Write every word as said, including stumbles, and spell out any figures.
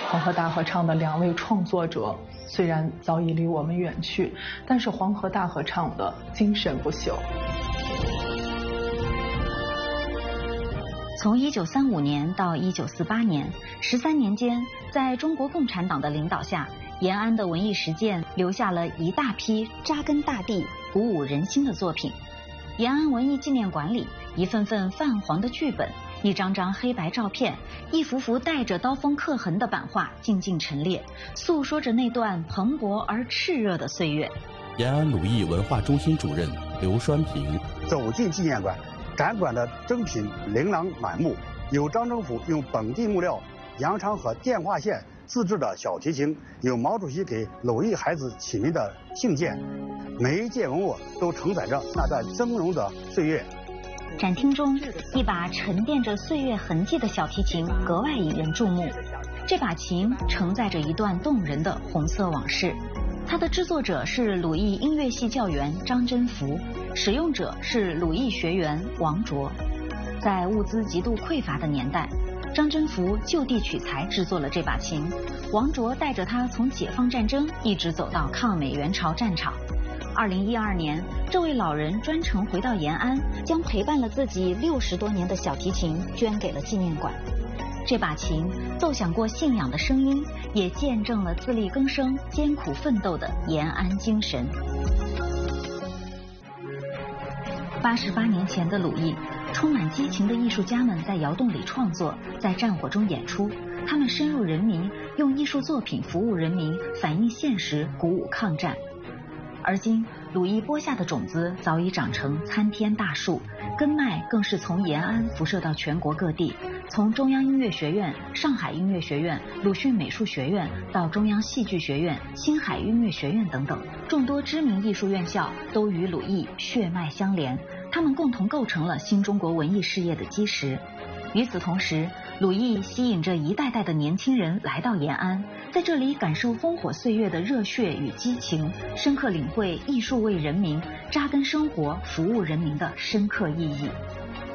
黄河大合唱的两位创作者虽然早已离我们远去，但是黄河大合唱的精神不朽。 从一九三五年到一九四八年，十三年间，在中国共产党的领导下，延安的文艺实践留下了一大批扎根大地、鼓舞人心的作品。延安文艺纪念馆里，一份份泛黄的剧本，一张张黑白照片，一幅幅带着刀锋刻痕的版画静静陈列，诉说着那段蓬勃而炽热的岁月。 延安鲁艺文化中心主任刘栓平走进纪念馆，展馆的珍品琳琅满目，有张政府用本地木料、羊肠和电话线自制的小提琴，有毛主席给鲁艺孩子起名的信件，每一件文物都承载着那段峥嵘的岁月。 展厅中，一把沉淀着岁月痕迹的小提琴格外引人注目。这把琴承载着一段动人的红色往事，它的制作者是鲁艺音乐系教员张真福，使用者是鲁艺学员王卓。在物资极度匮乏的年代，张真福就地取材制作了这把琴，王卓带着他从解放战争一直走到抗美援朝战场。二零一二年，这位老人专程回到延安，将陪伴了自己六十多年的小提琴捐给了纪念馆。这把琴奏响过信仰的声音，也见证了自力更生、艰苦奋斗的延安精神。八十八年前的鲁艺，充满激情的艺术家们在窑洞里创作，在战火中演出。他们深入人民，用艺术作品服务人民，反映现实，鼓舞抗战。而今，鲁艺播下的种子早已长成参天大树，根脉更是从延安辐射到全国各地。从中央音乐学院、上海音乐学院、鲁迅美术学院到中央戏剧学院、星海音乐学院等等，众多知名艺术院校都与鲁艺血脉相连，他们共同构成了新中国文艺事业的基石。与此同时，鲁艺吸引着一代代的年轻人来到延安，在这里感受烽火岁月的热血与激情，深刻领会艺术为人民、扎根生活、服务人民的深刻意义。